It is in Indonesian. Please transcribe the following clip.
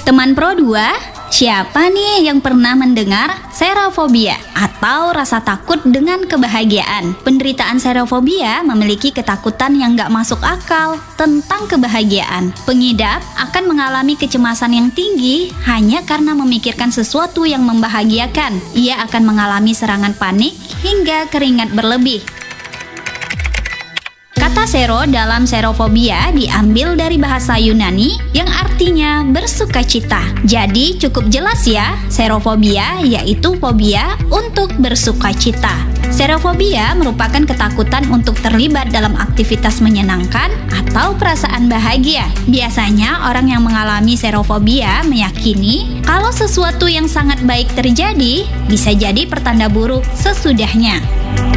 Teman Pro 2, siapa nih yang pernah mendengar serofobia atau rasa takut dengan kebahagiaan? Penderitaan serofobia memiliki ketakutan yang gak masuk akal tentang kebahagiaan. Pengidap akan mengalami kecemasan yang tinggi hanya karena memikirkan sesuatu yang membahagiakan. Ia akan mengalami serangan panik hingga keringat berlebih. Kata sero dalam serofobia diambil dari bahasa Yunani yang artinya bersukacita. Jadi cukup jelas ya, serofobia yaitu fobia untuk bersukacita. Serofobia merupakan ketakutan untuk terlibat dalam aktivitas menyenangkan atau perasaan bahagia. Biasanya orang yang mengalami serofobia meyakini kalau sesuatu yang sangat baik terjadi bisa jadi pertanda buruk sesudahnya.